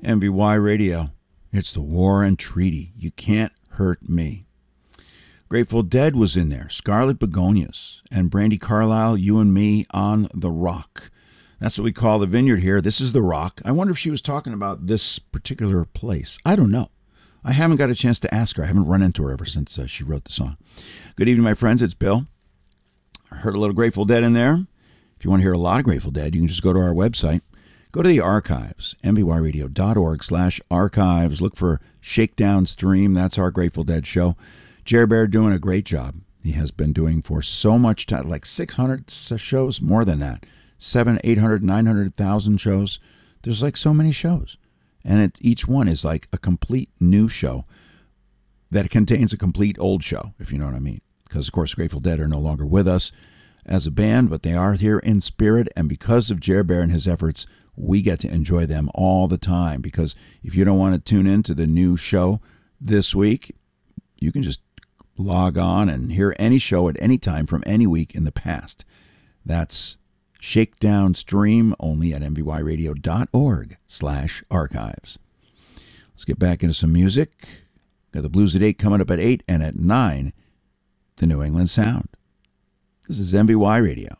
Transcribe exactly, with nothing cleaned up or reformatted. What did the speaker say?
M V Y Radio. It's the War and Treaty. You Can't Hurt Me. Grateful Dead was in there. Scarlet Begonias and Brandy Carlisle, You and Me on the Rock. That's what we call the vineyard here. This is the Rock. I wonder if she was talking about this particular place. I don't know. I haven't got a chance to ask her. I haven't run into her ever since uh, she wrote the song. Good evening, my friends. It's Bill. I heard a little Grateful Dead in there. If you want to hear a lot of Grateful Dead, you can just go to our website. Go to the archives, m v y radio dot org slash archives. Look for Shakedown Stream. That's our Grateful Dead show. Jerry Bear doing a great job. He has been doing for so much time, like six hundred shows, more than that. seven, eight hundred, nine hundred thousand shows. There's like so many shows. And it, each one is like a complete new show that contains a complete old show, if you know what I mean. Because, of course, Grateful Dead are no longer with us as a band, but they are here in spirit. And because of Jerry Bear and his efforts, we get to enjoy them all the time. Because if you don't want to tune in to the new show this week, you can just log on and hear any show at any time from any week in the past. That's Shakedown Stream, only at m v y radio dot org slash archives. Let's get back into some music. Got the Blues at eight coming up at eight, and at nine, the New England Sound. This is M V Y Radio.